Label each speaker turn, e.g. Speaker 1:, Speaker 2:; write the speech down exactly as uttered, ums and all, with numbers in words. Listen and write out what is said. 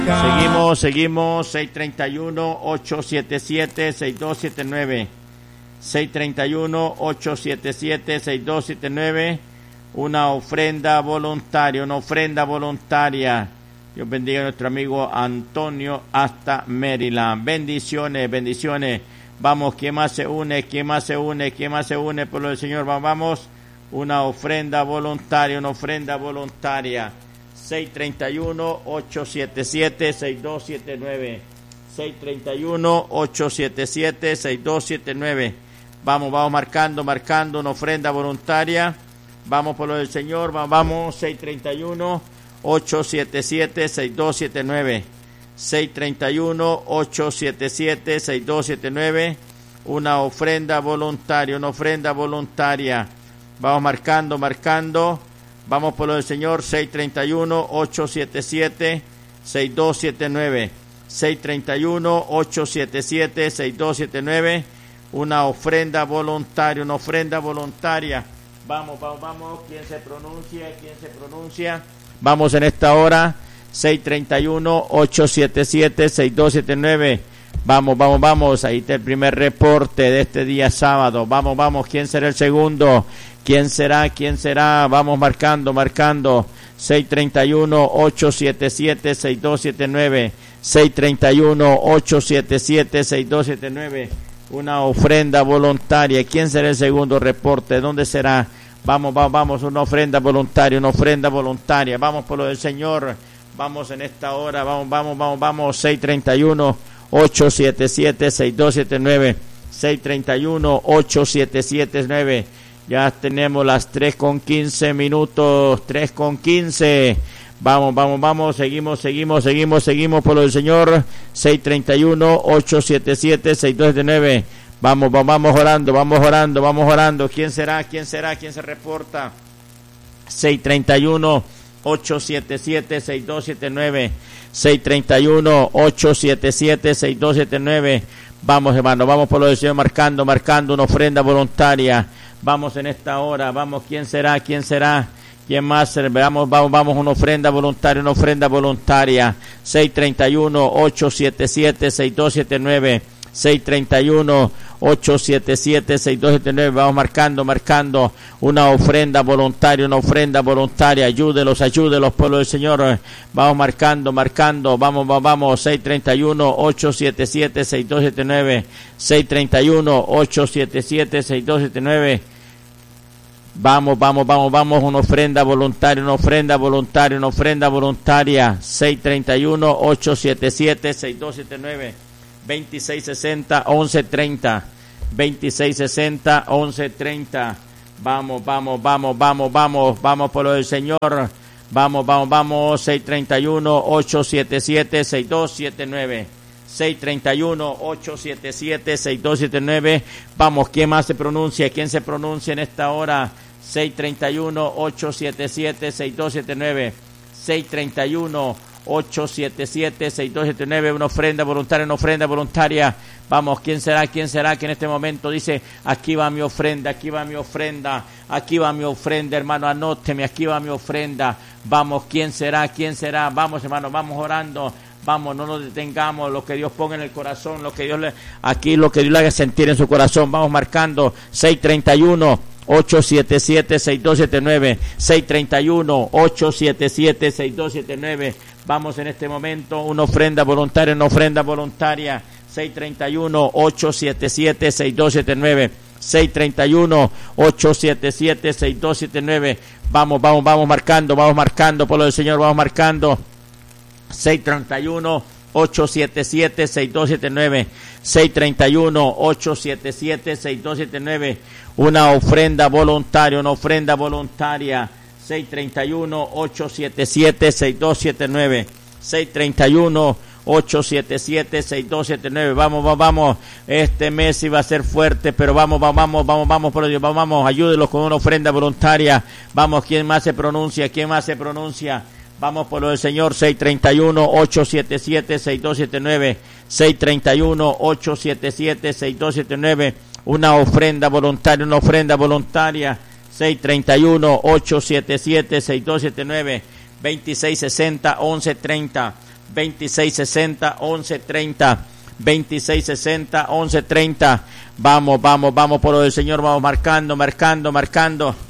Speaker 1: Seguimos, seguimos, seis treinta y uno, ochocientos setenta y siete, sesenta y dos setenta y nueve. seis treinta y uno, ochocientos setenta y siete, sesenta y dos setenta y nueve. Una ofrenda voluntaria, una ofrenda voluntaria. Dios bendiga a nuestro amigo Antonio hasta Maryland. Bendiciones, bendiciones. Vamos, ¿quién más se une? ¿Quién más se une? ¿Quién más se une por lo del Señor? Vamos, una ofrenda voluntaria, una ofrenda voluntaria. seis treinta y uno, ochocientos setenta y siete, sesenta y dos setenta y nueve. seis treinta y uno, ochocientos setenta y siete, sesenta y dos setenta y nueve. Vamos, vamos marcando, marcando una ofrenda voluntaria. Vamos por lo del Señor, vamos, vamos, seis treinta y uno, ochocientos setenta y siete, sesenta y dos setenta y nueve. seis treinta y uno, ochocientos setenta y siete, sesenta y dos setenta y nueve. Una ofrenda voluntaria, una ofrenda voluntaria. Vamos marcando, marcando. Vamos por lo del Señor, seis treinta y uno, ochocientos setenta y siete, sesenta y dos setenta y nueve. seis treinta y uno, ochocientos setenta y siete, sesenta y dos setenta y nueve. Una ofrenda voluntaria, una ofrenda voluntaria. Vamos, vamos, vamos. ¿Quién se pronuncia? ¿Quién se pronuncia? Vamos en esta hora. seis treinta y uno, ochocientos setenta y siete, sesenta y dos setenta y nueve. Vamos, vamos, vamos. Ahí está el primer reporte de este día sábado. Vamos, vamos. ¿Quién será el segundo? ¿Quién será? ¿Quién será? Vamos marcando, marcando. seis treinta y uno, ochocientos setenta y siete, sesenta y dos setenta y nueve. seis treinta y uno, ochocientos setenta y siete, sesenta y dos setenta y nueve. Una ofrenda voluntaria. ¿Quién será el segundo reporte? ¿Dónde será? Vamos, vamos, vamos. Una ofrenda voluntaria, una ofrenda voluntaria. Vamos por lo del Señor. Vamos en esta hora. Vamos, vamos, vamos, vamos. seis treinta y uno, ochocientos setenta y siete, sesenta y dos setenta y nueve. seis treinta y uno, ochocientos setenta y siete, sesenta y nueve. Ya tenemos las tres con quince minutos. tres con quince. Vamos, vamos, vamos. Seguimos, seguimos, seguimos, seguimos por lo del Señor. seis treinta y uno, ochocientos setenta y siete, sesenta y dos setenta y nueve. Vamos, vamos, vamos orando, vamos orando, vamos orando. ¿Quién será? ¿Quién será? ¿Quién se reporta? seis treinta y uno, ochocientos setenta y siete, sesenta y dos setenta y nueve. seis treinta y uno, ochocientos setenta y siete, sesenta y dos setenta y nueve. Vamos, hermano, vamos por lo del Señor, marcando, marcando una ofrenda voluntaria. Vamos en esta hora, vamos, ¿quién será? ¿Quién será? ¿Quién más? Vamos, vamos, vamos, una ofrenda voluntaria, una ofrenda voluntaria. seis treinta y uno, ochocientos setenta y siete, sesenta y dos setenta y nueve. seis treinta y uno, ochocientos setenta y siete, sesenta y dos setenta y nueve. Vamos marcando, marcando una ofrenda voluntaria, una ofrenda voluntaria. Ayúdelos, ayúdelos, pueblo del Señor. Vamos marcando, marcando. Vamos, vamos, vamos. seis treinta y uno, ochocientos setenta y siete, sesenta y dos setenta y nueve. seis treinta y uno, ochocientos setenta y siete, sesenta y dos setenta y nueve. Vamos, vamos, vamos, vamos, una ofrenda voluntaria, una ofrenda voluntaria, una ofrenda voluntaria. seis treinta y uno, ochocientos setenta y siete, sesenta y dos setenta y nueve. veintiséis sesenta, once treinta. veintiséis sesenta, once treinta. Vamos, vamos, vamos, vamos, vamos, vamos por lo del Señor. Vamos, vamos, vamos. seis treinta y uno, ochocientos setenta y siete, sesenta y dos setenta y nueve. seis treinta y uno, ochocientos setenta y siete, sesenta y dos setenta y nueve. Vamos, ¿quién más se pronuncia? ¿Quién se pronuncia en esta hora? seis treinta y uno, ochocientos setenta y siete, sesenta y dos setenta y nueve. seis treinta y uno, ochocientos setenta y siete, sesenta y dos setenta y nueve. Una ofrenda voluntaria, una ofrenda voluntaria. Vamos, ¿quién será? ¿Quién será que en este momento dice, aquí va mi ofrenda, aquí va mi ofrenda, aquí va mi ofrenda, hermano, anóteme, aquí va mi ofrenda. Vamos, ¿quién será? ¿Quién será? Vamos, hermano, vamos orando. Vamos, no nos detengamos, lo que Dios ponga en el corazón, lo que Dios le, aquí lo que Dios le haga sentir en su corazón. Vamos marcando. seis treinta y uno, ochocientos setenta y siete, sesenta y dos setenta y nueve. seis treinta y uno, ochocientos setenta y siete, sesenta y dos setenta y nueve. Vamos en este momento, una ofrenda voluntaria, una ofrenda voluntaria. seis treinta y uno, ochocientos setenta y siete, sesenta y dos setenta y nueve. seis treinta y uno, ochocientos setenta y siete, sesenta y dos setenta y nueve. Vamos, vamos, vamos marcando, vamos marcando, por lo del Señor, vamos marcando. seis treinta y uno, ochocientos setenta y siete, sesenta y dos setenta y nueve. seis treinta y uno, ochocientos setenta y siete, sesenta y dos setenta y nueve. Una ofrenda voluntaria, una ofrenda voluntaria. seis treinta y uno, ochocientos setenta y siete, sesenta y dos setenta y nueve. seis treinta y uno, ochocientos setenta y siete, sesenta y dos setenta y nueve. Vamos, vamos, vamos. Este mes iba a ser fuerte, pero vamos, vamos, vamos, vamos, vamos, por Dios, vamos, vamos. Ayúdelos con una ofrenda voluntaria. Vamos, ¿quién más se pronuncia? ¿Quién más se pronuncia? Vamos por lo del Señor. seis treinta y uno, ochocientos setenta y siete, sesenta y dos setenta y nueve. seis treinta y uno, ochocientos setenta y siete, sesenta y dos setenta y nueve. Una ofrenda voluntaria, una ofrenda voluntaria. seis treinta y uno, ochocientos setenta y siete, sesenta y dos setenta y nueve. veintiséis sesenta, once treinta. veintiséis sesenta, once treinta. veintiséis sesenta, once treinta. Vamos, vamos, vamos por el Señor, vamos marcando, marcando, marcando.